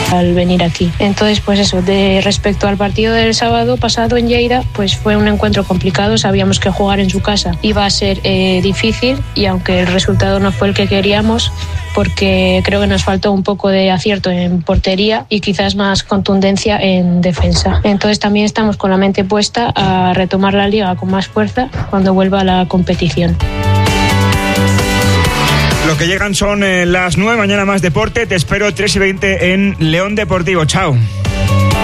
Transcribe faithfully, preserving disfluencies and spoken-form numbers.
al venir aquí. Entonces, pues eso, de respecto al partido del sábado pasado en Lleida, pues fue un encuentro complicado. Sabíamos que jugar en su casa iba a ser eh, difícil, y aunque el resultado no fue el que queríamos, porque creo que nos faltó un poco de acierto en portería y quizás más contundencia en defensa. Entonces también estamos con la mente puesta a retomar la liga con más fuerza cuando vuelva a la competición. Lo que llegan son eh, las nueve, mañana más deporte. Te espero tres y veinte en León Deportivo. Chao.